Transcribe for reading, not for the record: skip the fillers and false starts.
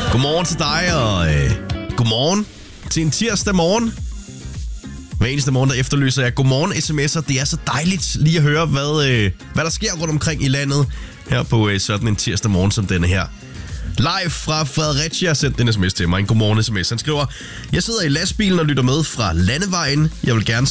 Godmorgen til dig, og godmorgen til en tirsdag morgen. Hver eneste morgen, der efterlyser jeg godmorgen sms'er. Det er så dejligt lige at høre, hvad der sker rundt omkring i landet her på sådan en tirsdag morgen som denne her. Live fra Fredericia sendt en sms til mig, en godmorgen sms. Han skriver, jeg sidder i lastbilen og lytter med fra Landevejen. Jeg vil gerne